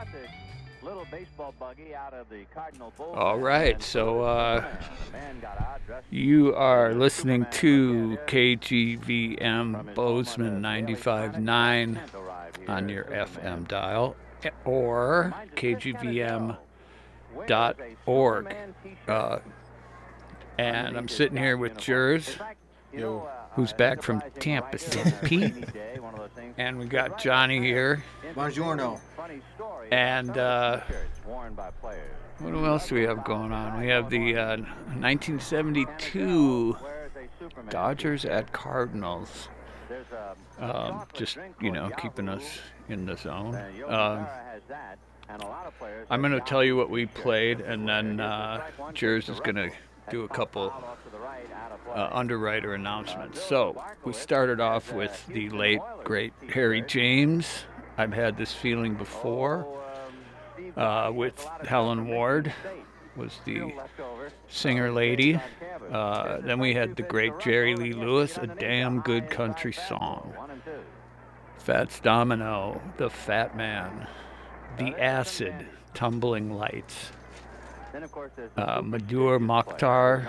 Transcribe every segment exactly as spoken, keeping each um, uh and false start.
All right, so uh, you are listening to K G V M Bozeman ninety-five point nine on your F M dial or K G V M dot org. Uh, and I'm sitting here with Jers, who's back from Tampa City, Pete. And we got Johnny here. Buongiorno. And uh, what else do we have going on? We have the uh, nineteen seventy-two Dodgers at Cardinals. Um, just, you know, keeping us in the zone. Um, I'm going to tell you what we played, and then uh, Jers is going to do a couple uh, underwriter announcements. So we started off with the late, great Harry James. I've had this feeling before uh, with Helen Ward, was the singer lady. Uh, then we had the great Jerry Lee Lewis, A Damn Good Country Song. Fats Domino, The Fat Man. The Acid, Tumbling Lights. Uh, Madhur Mokhtar,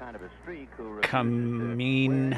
Kamin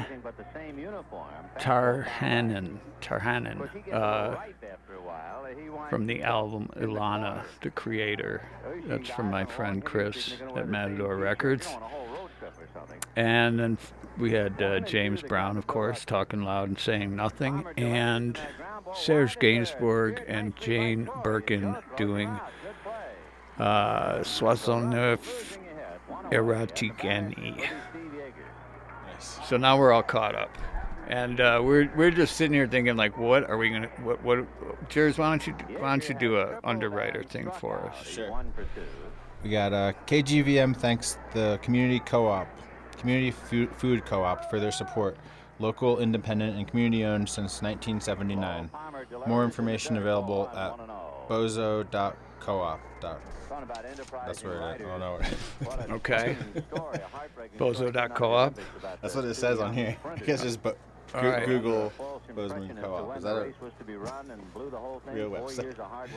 Tarhanen, Tarhanen uh, from the album Ilana, the Creator. That's from my friend Chris at Matador Records. And then we had uh, James Brown, of course, Talking Loud and Saying Nothing, and Serge Gainsbourg and Jane Birkin doing uh, soixante-neuf Eroticani. So now we're all caught up. And uh, we're we're just sitting here thinking, like, what are we gonna? What what? Jers, why don't you why don't you do a underwriter thing for us? Sure. We got uh, K G V M thanks the Community Co-op, Community Food, Food Co-op for their support. Local, independent, and community-owned since nineteen seventy-nine. More information available at bozo dot coop. That's where it is. I don't know. Okay. bozo dot coop. That's what it says on here. I guess just bo- go- right. Google Bozeman Co-op. Is that a real website?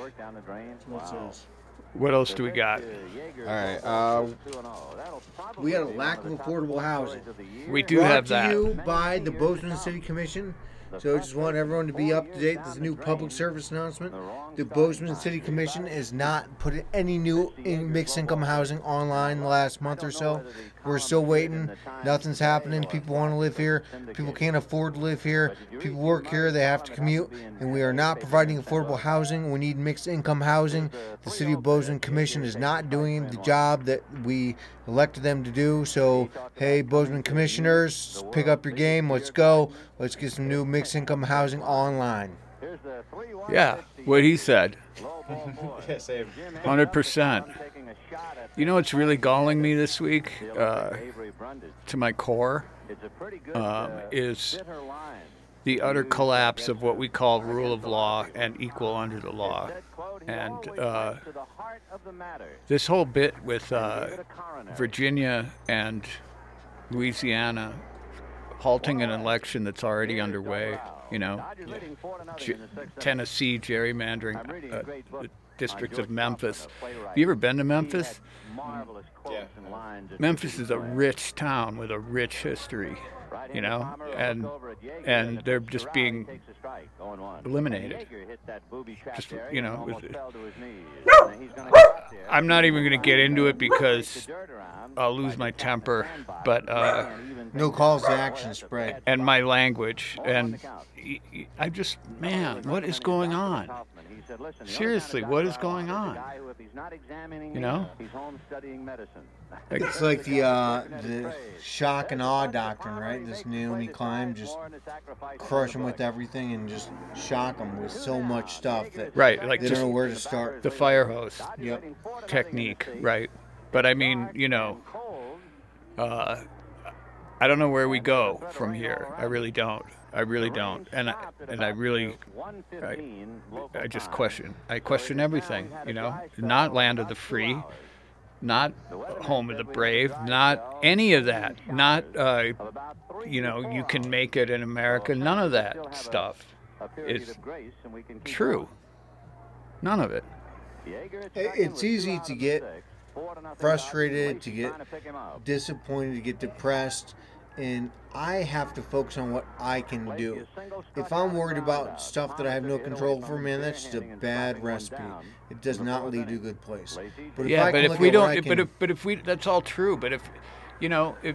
What else do we got? All right. Uh, we got a lack of affordable housing. We do Brought have to that. you by the Bozeman City Commission. So I just want everyone to be up to date. There's a new public service announcement. The Bozeman City Commission has not put any new in mixed income housing online the last month or so. We're still waiting. Nothing's happening. People want to live here. People can't afford to live here. People work here. They have to commute. And we are not providing affordable housing. We need mixed income housing. The City of Bozeman Commission is not doing the job that we elected them to do. So, hey, Bozeman Commissioners, pick up your game. Let's go. Let's get some new mixed income housing online. Yeah, what he said. yeah, same. one hundred percent. You know what's really galling me this week, uh, to my core, um, is the utter collapse of what we call rule of law and equal under the law. And uh, this whole bit with uh, Virginia and Louisiana halting an election that's already underway, you know, J- Tennessee gerrymandering uh, the district of Memphis. Have you ever been to Memphis? Yeah. Memphis is a rich town with a rich history, you know, and and they're just being eliminated. Just, you know, with, I'm not even going to get into it because I'll lose my temper, but uh, no calls to action spread. And my language, and I just, man, what is going on? Seriously, what is going on? You know? It's like the uh, the shock and awe doctrine, right? This Naomi Klein, just crush them with everything and just shock them with so much stuff that right, like they just don't know where to start. The fire hose yep. technique, right? But I mean, you know, uh, I don't know where we go from here. I really don't. I really don't, and I, and I really, I, I just question. I question everything. You know, not land of the free, not home of the brave, not any of that. Not, uh, you know, you can make it in America. None of that stuff is true. None of it. It's easy to get frustrated, to get disappointed, to get depressed, and I have to focus on what I can do. If I'm worried about stuff that I have no control over, man, that's just a bad recipe. It does not lead to a good place. But if yeah, I but if we don't, can, but if but if we, that's all true. But if, you know, if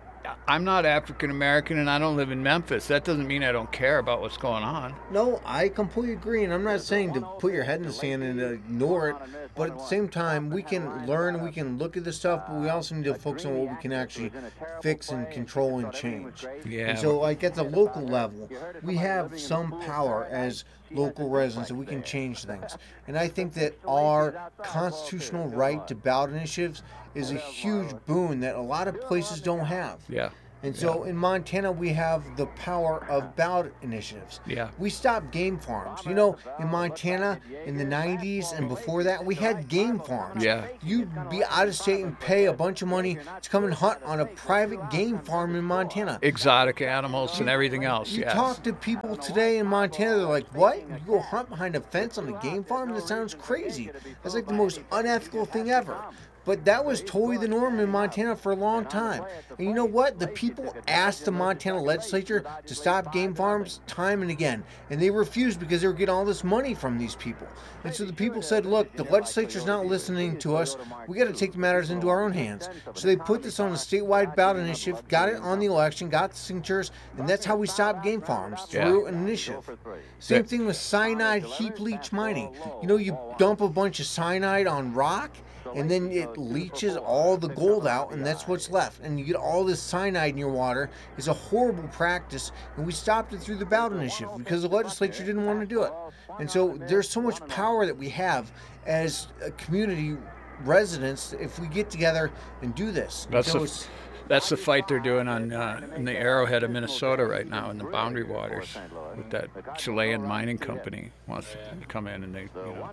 I'm not African American and I don't live in Memphis, that doesn't mean I don't care about what's going on. No, I completely agree, and I'm not saying to put your head in the sand and ignore it, but at the same time, we can learn, we can look at this stuff, but we also need to focus on what we can actually fix and control and change. Yeah. And so, like at the local level, we have some power as local residents that we can change things. And I think that our constitutional right to ballot initiatives is a huge boon that a lot of places don't have. Yeah. And so yeah. in Montana, we have the power of ballot initiatives. Yeah. We stopped game farms. You know, in Montana, in the nineties and before that, we had game farms. Yeah. You'd be out of state and pay a bunch of money to come and hunt on a private game farm in Montana. Exotic animals and everything else, You yes. talk to people today in Montana, they're like, what? You go hunt behind a fence on a game farm? That sounds crazy. That's like the most unethical thing ever. But that was totally the norm in Montana for a long time. And you know what? The people asked the Montana legislature to stop game farms time and again. And they refused because they were getting all this money from these people. And so the people said, look, the legislature's not listening to us. We got to take the matters into our own hands. So they put this on a statewide ballot initiative, got it on the election, got the signatures, and that's how we stopped game farms, through an initiative. Same thing with cyanide heap leach mining. You know, you dump a bunch of cyanide on rock, and then it leaches all the gold out, and that's what's left. And you get all this cyanide in your water. It's a horrible practice, and we stopped it through the ballot initiative because the legislature didn't want to do it. And so there's so much power that we have as a community residents if we get together and do this. That's so the, that's the fight they're doing on uh, in the Arrowhead of Minnesota right now in the Boundary Waters with that Chilean mining company wants to come in and they, you know.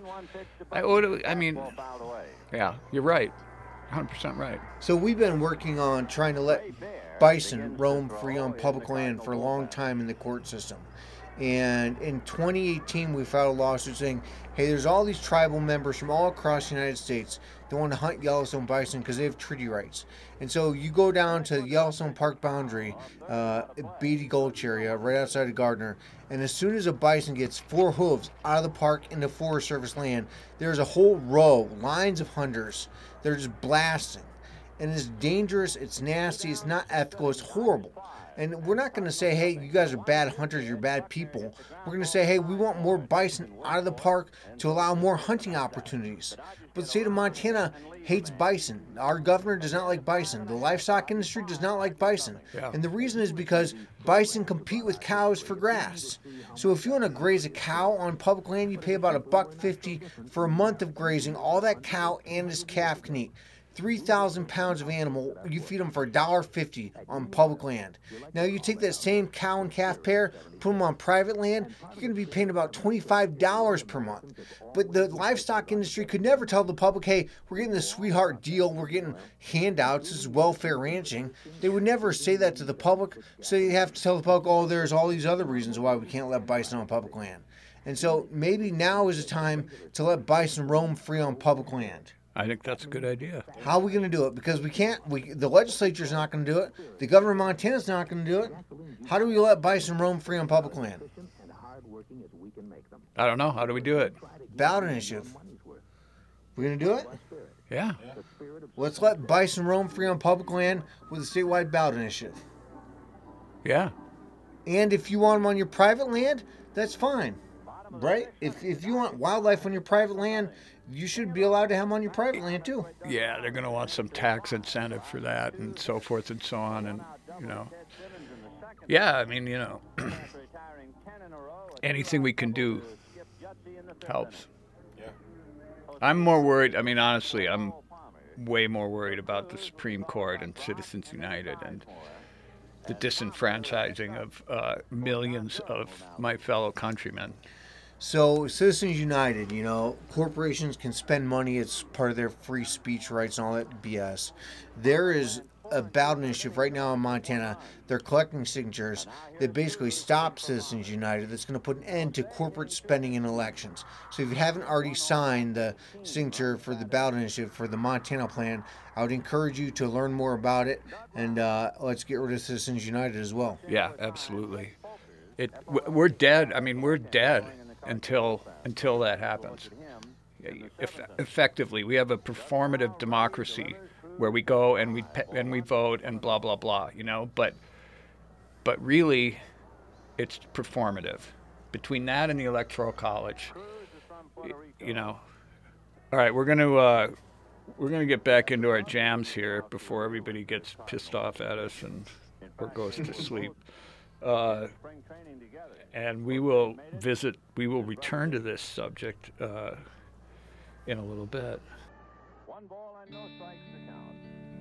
I, I mean, yeah, you're right. one hundred percent right. So we've been working on trying to let bison roam free on public land for a long time in the court system. And in twenty eighteen, we filed a lawsuit saying, hey, there's all these tribal members from all across the United States that want to hunt Yellowstone bison because they have treaty rights. And so you go down to Yellowstone Park boundary, uh, Beatty Gulch area, right outside of Gardner, and as soon as a bison gets four hooves out of the park into Forest Service land, there's a whole row, lines of hunters. They're just blasting. And it's dangerous, it's nasty, it's not ethical, it's horrible. And we're not going to say, hey, you guys are bad hunters, you're bad people. We're going to say, hey, we want more bison out of the park to allow more hunting opportunities. But the state of Montana hates bison. Our governor does not like bison. The livestock industry does not like bison. Yeah. And the reason is because bison compete with cows for grass. So if you want to graze a cow on public land, you pay about a buck fifty for a month of grazing. All that cow and his calf can eat. three thousand pounds of animal, you feed them for one dollar fifty on public land. Now you take that same cow and calf pair, put them on private land, you're going to be paying about twenty-five dollars per month. But the livestock industry could never tell the public, hey, we're getting this sweetheart deal, we're getting handouts, this is welfare ranching. They would never say that to the public, so you have to tell the public, oh, there's all these other reasons why we can't let bison on public land. And so maybe now is the time to let bison roam free on public land. I think that's a good idea. How are we going to do it? Because we can't, we, the legislature's not going to do it. The governor of Montana's not going to do it. How do we let bison roam free on public land? I don't know. How do we do it? Ballot initiative. We're going to do it? Yeah. Let's let bison roam free on public land with a statewide ballot initiative. Yeah. And if you want them on your private land, that's fine. Right? If if you want wildlife on your private land, you should be allowed to have them on your private land too. Yeah, they're going to want some tax incentive for that and so forth and so on. And, you know, yeah, I mean, you know, anything we can do helps. Yeah. I'm more worried. I mean, honestly, I'm way more worried about the Supreme Court and Citizens United and the disenfranchising of uh, millions of my fellow countrymen. So Citizens United, you know, corporations can spend money. It's part of their free speech rights and all that B S. There is a ballot initiative right now in Montana. They're collecting signatures that basically stop Citizens United. That's going to put an end to corporate spending in elections. So if you haven't already signed the signature for the ballot initiative for the Montana plan, I would encourage you to learn more about it, and uh, let's get rid of Citizens United as well. Yeah, absolutely. It we're dead. I mean, we're dead until until that happens. Eff- effectively, we have a performative democracy where we go and we pe- and we vote and blah blah blah. You know, but but really, it's performative. Between that and the Electoral College, you know. All right, we're gonna uh, we're gonna get back into our jams here before everybody gets pissed off at us and or goes to sleep. Uh, and we will visit. We will return to this subject uh, in a little bit. One ball and no strikes.